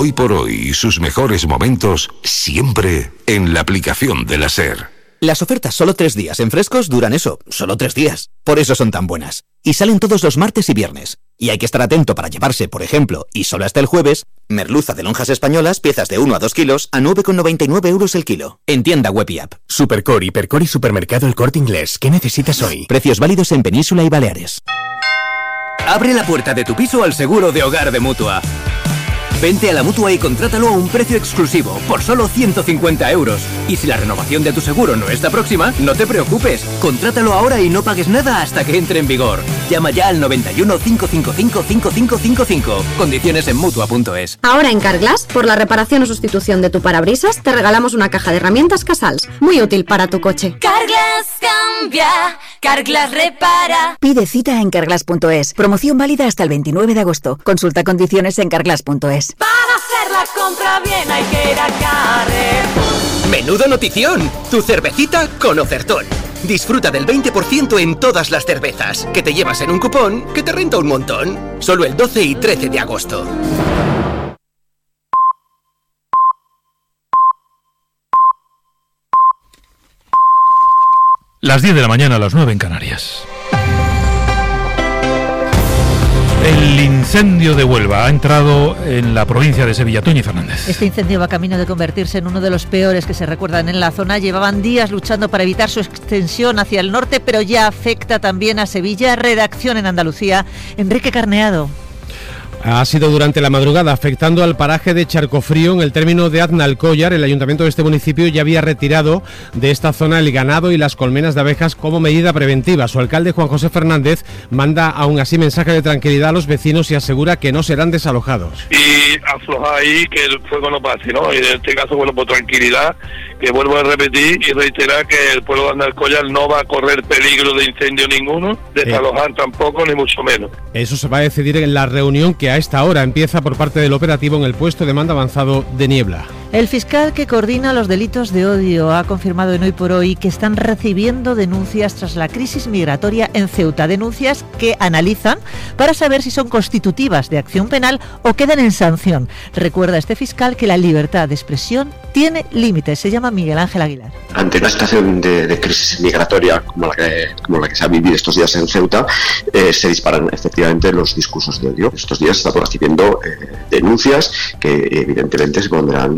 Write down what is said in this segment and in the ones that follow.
Hoy por hoy y sus mejores momentos siempre en la aplicación de la SER. Las ofertas solo 3 días en frescos duran eso, solo 3 días. Por eso son tan buenas. Y salen todos los martes y viernes. Y hay que estar atento para llevarse, por ejemplo, y solo hasta el jueves, merluza de lonjas españolas, piezas de 1 a 2 kilos, a 9,99 € el kilo. En tienda web y app. Supercore, Hipercore y Supermercado El Corte Inglés. ¿Qué necesitas hoy? Precios válidos en Península y Baleares. Abre la puerta de tu piso al seguro de hogar de Mutua. Vente a la Mutua y contrátalo a un precio exclusivo, por solo 150 €. Y si la renovación de tu seguro no está próxima, no te preocupes. Contrátalo ahora y no pagues nada hasta que entre en vigor. Llama ya al 91 555 5555. Condiciones en Mutua.es. Ahora en Carglass, por la reparación o sustitución de tu parabrisas, te regalamos una caja de herramientas Casals. Muy útil para tu coche. Carglass cambia, Carglass repara. Pide cita en Carglass.es. Promoción válida hasta el 29 de agosto. Consulta condiciones en Carglass.es. Para hacer la compra bien hay que ir a Carrefour. ¡Menudo notición! Tu cervecita con ofertón. Disfruta del 20% en todas las cervezas, que te llevas en un cupón que te renta un montón. Solo el 12 y 13 de agosto. Las 10 de la mañana, a las 9 en Canarias. El incendio de Huelva ha entrado en la provincia de Sevilla. Toñi Fernández. Este incendio va camino de convertirse en uno de los peores que se recuerdan en la zona. Llevaban días luchando para evitar su extensión hacia el norte, pero ya afecta también a Sevilla. Redacción en Andalucía, Enrique Carneado. Ha sido durante la madrugada, afectando al paraje de Charcofrío, en el término de Aznalcóllar. El ayuntamiento de este municipio ya había retirado de esta zona el ganado y las colmenas de abejas como medida preventiva. Su alcalde, Juan José Fernández, manda aún así mensaje de tranquilidad a los vecinos y asegura que no serán desalojados. Y aflojar ahí, que el fuego no pase, ¿no? Y en este caso, bueno, por tranquilidad, que vuelvo a repetir y reiterar que el pueblo de Aznalcóllar no va a correr peligro de incendio ninguno, desalojar tampoco, ni mucho menos. Eso se va a decidir en la reunión que a esta hora empieza por parte del operativo en el puesto de mando avanzado de Niebla. El fiscal que coordina los delitos de odio ha confirmado en Hoy por Hoy que están recibiendo denuncias tras la crisis migratoria en Ceuta. Denuncias que analizan para saber si son constitutivas de acción penal o quedan en sanción. Recuerda este fiscal que la libertad de expresión tiene límites. Se llama Miguel Ángel Aguilar. Ante una situación de crisis migratoria como la que se ha vivido estos días en Ceuta, se disparan efectivamente los discursos de odio. Estos días estamos recibiendo denuncias que evidentemente se pondrán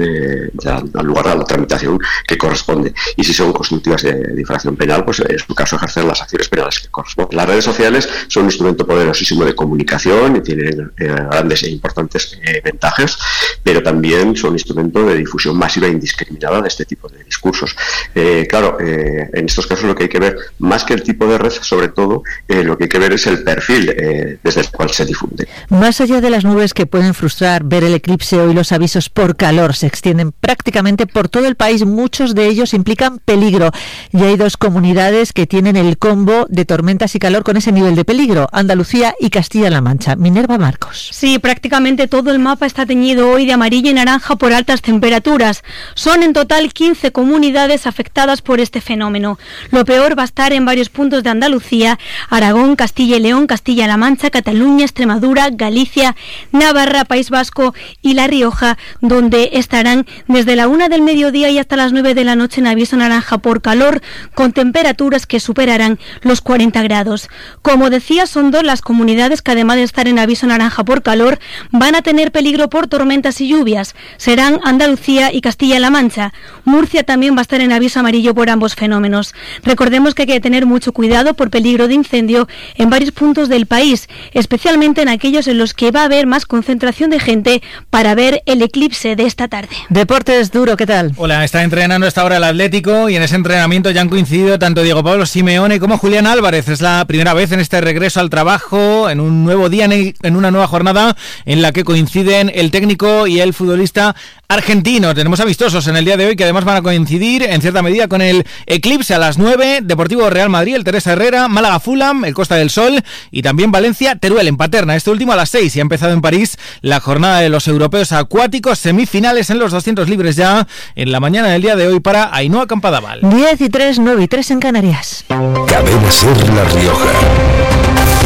al lugar a la tramitación que corresponde. Y si son constitutivas de infracción penal, pues en su caso ejercer las acciones penales que corresponden. Las redes sociales son un instrumento poderosísimo de comunicación y tienen grandes e importantes ventajas, pero también son un instrumento de difusión masiva e indiscriminada de este tipo de discursos. Claro, en estos casos lo que hay que ver, más que el tipo de red, sobre todo, lo que hay que ver es el perfil desde el cual se difunde. Más allá de las nubes que pueden frustrar ver el eclipse, hoy los avisos por calor se extienden prácticamente por todo el país. Muchos de ellos implican peligro. Y hay 2 comunidades que tienen el combo de tormentas y calor con ese nivel de peligro: Andalucía y Castilla-La Mancha. Minerva Marcos. Sí, prácticamente todo el mapa está teñido hoy de amarillo y naranja por altas temperaturas. Son en total 15 comunidades afectadas por este fenómeno. Lo peor va a estar en varios puntos de Andalucía: Aragón, Castilla y León, Castilla-La Mancha, Cataluña, Extremadura, Galicia, Navarra, País Vasco y La Rioja, donde estarán desde la 1 del mediodía y hasta las 9 de la noche en aviso naranja por calor, con temperaturas que superarán los 40 grados. Como decía, son 2 las comunidades que, además de estar en aviso naranja por calor, van a tener peligro por tormentas y lluvias. Serán Andalucía y Castilla-La Mancha. Murcia también va a estar en aviso amarillo por ambos fenómenos. Recordemos que hay que tener mucho cuidado por peligro de incendio en varios puntos del país, especialmente en aquellos en los que va a haber más concentración de gente para ver el eclipse de esta tarde. Deportes Duro, ¿qué tal? Hola, está entrenando hasta ahora el Atlético y en ese entrenamiento ya han coincidido tanto Diego Pablo Simeone como Julián Álvarez. Es la primera vez en este regreso al trabajo, en un nuevo día, en una nueva jornada en la que coinciden el técnico y el futbolista argentino. Tenemos amistosos en el día de hoy que además van a coincidir en cierta medida con el eclipse. A las 9, Deportivo Real Madrid, el Teresa Herrera, Málaga Fulham, el Costa del Sol y también Valencia Teruel en Paterna. Este último a las 6 y ha empezado en París la jornada de los europeos acuáticos, semifinales en los 200 libres ya en la mañana del día de hoy para Ainhoa Campadaval. 10 y 3, 9 y 3 en Canarias. Cadena SER La Rioja.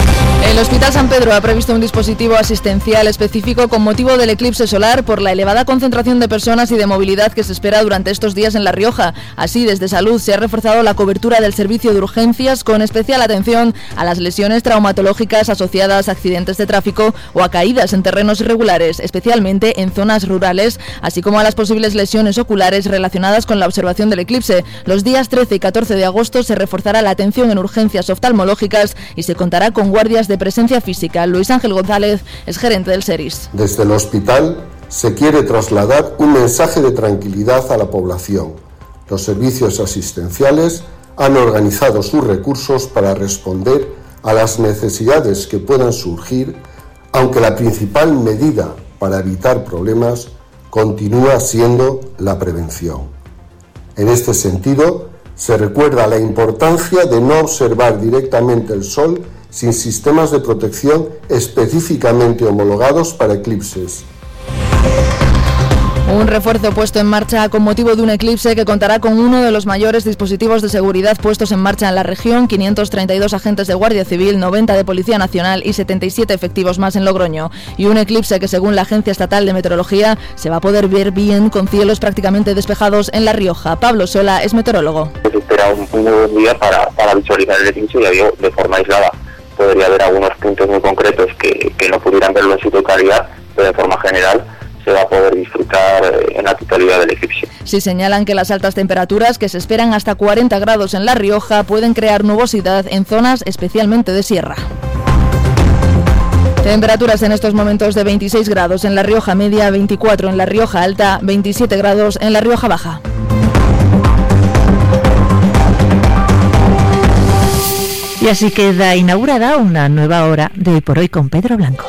El Hospital San Pedro ha previsto un dispositivo asistencial específico con motivo del eclipse solar por la elevada concentración de personas y de movilidad que se espera durante estos días en La Rioja. Así, desde Salud se ha reforzado la cobertura del servicio de urgencias con especial atención a las lesiones traumatológicas asociadas a accidentes de tráfico o a caídas en terrenos irregulares, especialmente en zonas rurales, así como a las posibles lesiones oculares relacionadas con la observación del eclipse. Los días 13 y 14 de agosto se reforzará la atención en urgencias oftalmológicas y se contará con guardias de presencia física. Luis Ángel González es gerente del SERIS. Desde el hospital se quiere trasladar un mensaje de tranquilidad a la población. Los servicios asistenciales han organizado sus recursos para responder a las necesidades que puedan surgir, aunque la principal medida para evitar problemas continúa siendo la prevención. En este sentido, se recuerda la importancia de no observar directamente el sol sin sistemas de protección específicamente homologados para eclipses. Un refuerzo puesto en marcha con motivo de un eclipse que contará con uno de los mayores dispositivos de seguridad puestos en marcha en la región, 532 agentes de Guardia Civil, 90 de Policía Nacional y 77 efectivos más en Logroño. Y un eclipse que, según la Agencia Estatal de Meteorología, se va a poder ver bien con cielos prácticamente despejados en La Rioja. Pablo Sola es meteorólogo. Se espera un muy buen día para visualizar el eclipse, ya digo, de forma aislada. Podría haber algunos puntos muy concretos que no pudieran verlo en su totalidad, pero de forma general se va a poder disfrutar en la totalidad del eclipse. Sí señalan que las altas temperaturas, que se esperan hasta 40 grados en La Rioja, pueden crear nubosidad en zonas especialmente de sierra. Temperaturas en estos momentos de 26 grados en La Rioja Media, 24 en La Rioja Alta, 27 grados en La Rioja Baja. Y así queda inaugurada una nueva hora de Hoy por Hoy con Pedro Blanco.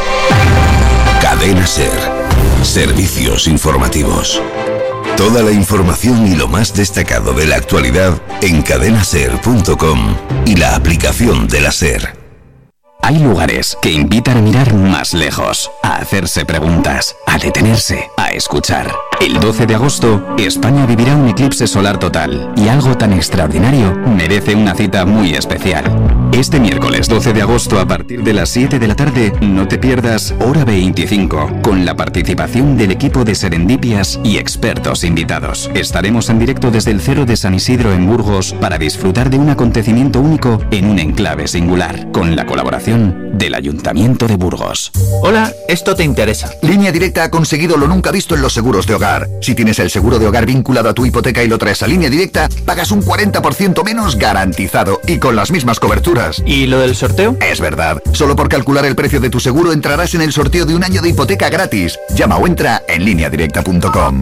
Cadena SER. Servicios informativos. Toda la información y lo más destacado de la actualidad en cadenaser.com y la aplicación de la SER. Hay lugares que invitan a mirar más lejos, a hacerse preguntas, a detenerse, a escuchar. El 12 de agosto, España vivirá un eclipse solar total y algo tan extraordinario merece una cita muy especial. Este miércoles 12 de agosto a partir de las 7 de la tarde, no te pierdas Hora 25, con la participación del equipo de Serendipias y expertos invitados. Estaremos en directo desde el Cero de San Isidro en Burgos para disfrutar de un acontecimiento único en un enclave singular, con la colaboración del Ayuntamiento de Burgos. Hola, esto te interesa. Línea Directa ha conseguido lo nunca visto en los seguros de hogar. Si tienes el seguro de hogar vinculado a tu hipoteca y lo traes a Línea Directa, pagas un 40% menos garantizado y con las mismas coberturas. ¿Y lo del sorteo? Es verdad. Solo por calcular el precio de tu seguro entrarás en el sorteo de un año de hipoteca gratis. Llama o entra en lineadirecta.com.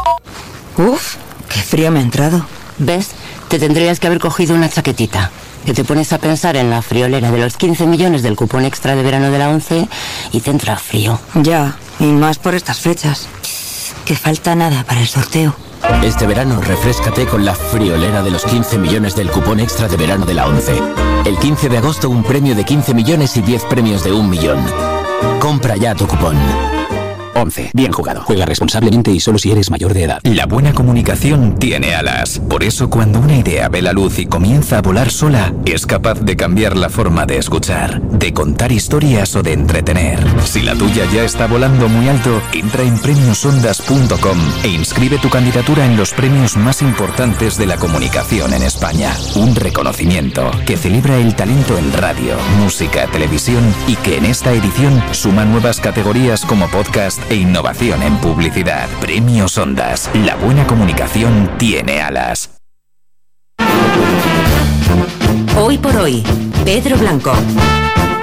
Uf, qué frío me ha entrado. ¿Ves? Te tendrías que haber cogido una chaquetita. Que te pones a pensar en la friolera de los 15 millones del cupón extra de verano de la 11 y te entra frío. Ya, y más por estas fechas. Que falta nada para el sorteo. Este verano refréscate con la friolera de los 15 millones del cupón extra de verano de la 11. El 15 de agosto un premio de 15 millones y 10 premios de 1 millón. Compra ya tu cupón. 11. Bien jugado. Juega responsablemente y solo si eres mayor de edad. La buena comunicación tiene alas. Por eso, cuando una idea ve la luz y comienza a volar sola, es capaz de cambiar la forma de escuchar, de contar historias o de entretener. Si la tuya ya está volando muy alto, entra en premiosondas.com e inscribe tu candidatura en los premios más importantes de la comunicación en España. Un reconocimiento que celebra el talento en radio, música, televisión y que en esta edición suma nuevas categorías como podcast e innovación en publicidad. Premios Ondas. La buena comunicación tiene alas. Hoy por Hoy, Pedro Blanco.